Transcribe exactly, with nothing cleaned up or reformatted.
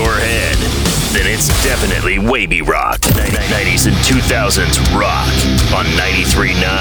your head, then it's definitely Wavy Rock. nineties and two thousands rock on ninety-three point nine